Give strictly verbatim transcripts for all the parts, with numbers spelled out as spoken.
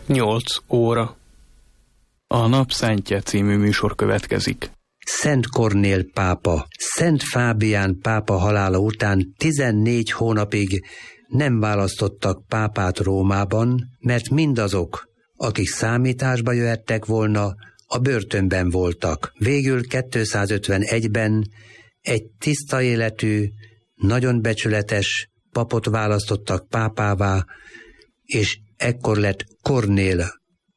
nyolc óra. A Nap Szentje című műsor következik. Szent Kornél pápa, Szent Fábián pápa halála után tizennégy hónapig nem választottak pápát Rómában, mert mindazok, akik számításba jöhettek volna, a börtönben voltak. Végül kétszázötvenegyben egy tiszta életű, nagyon becsületes papot választottak pápává, és ekkor lett Kornél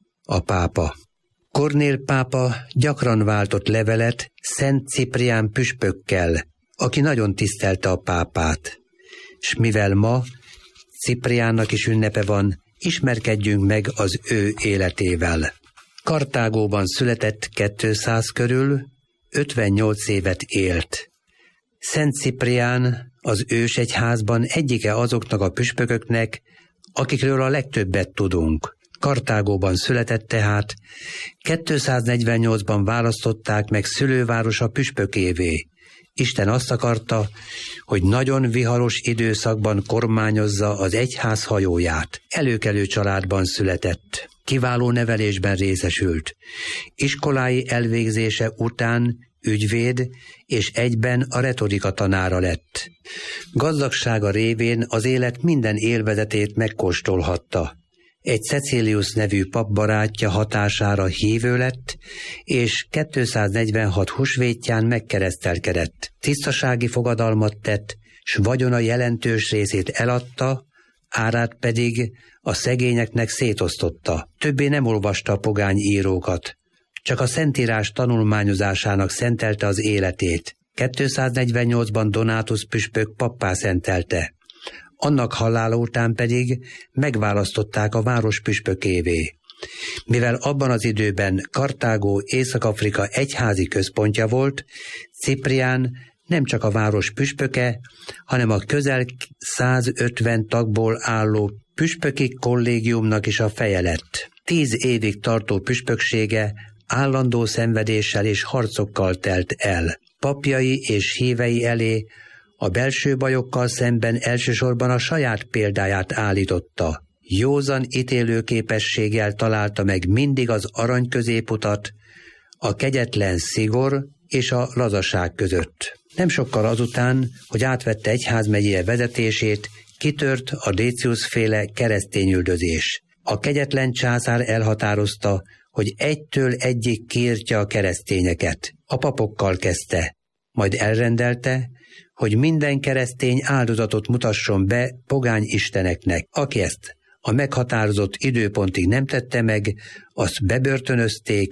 a pápa. Kornél pápa gyakran váltott levelet Szent Ciprián püspökkel, aki nagyon tisztelte a pápát. S mivel ma Cipriánnak is ünnepe van, ismerkedjünk meg az ő életével. Kartágóban született kétszáz körül, ötvennyolc évet élt. Szent Ciprián az ősegyházban egyike azoknak a püspököknek, akikről a legtöbbet tudunk. Kartágóban született tehát, kétszáznegyvennyolcban választották meg szülővárosa püspökévé. Isten azt akarta, hogy nagyon viharos időszakban kormányozza az egyház hajóját. Előkelő családban született, kiváló nevelésben részesült. Iskolái elvégzése után ügyvéd és egyben a retorika tanára lett. Gazdagsága révén az élet minden élvezetét megkóstolhatta. Egy Cecilius nevű pap barátja hatására hívő lett, és kétszáznegyvenhat húsvétján megkeresztelkedett. Tisztasági fogadalmat tett, s vagyona jelentős részét eladta, árát pedig a szegényeknek szétosztotta. Többé nem olvasta a pogány írókat, csak a Szentírás tanulmányozásának szentelte az életét. kétszáznegyvennyolcban Donátus püspök pappá szentelte. Annak halála után pedig megválasztották a város püspökévé. Mivel abban az időben Kartágó Észak-Afrika egyházi központja volt, Ciprián nem csak a város püspöke, hanem a közel százötven tagból álló püspöki kollégiumnak is a feje lett. Tíz évig tartó püspöksége állandó szenvedéssel és harcokkal telt el. Papjai és hívei elé a belső bajokkal szemben elsősorban a saját példáját állította. Józan ítélőképességgel találta meg mindig az arany középutat, a kegyetlen szigor és a lazaság között. Nem sokkal azután, hogy átvette egyházmegyéje vezetését, kitört a Décius-féle keresztényüldözés. A kegyetlen császár elhatározta, hogy egytől egyig kiirtja a keresztényeket. A papokkal kezdte, majd elrendelte, hogy minden keresztény áldozatot mutasson be pogány isteneknek. Aki ezt a meghatározott időpontig nem tette meg, azt bebörtönözték,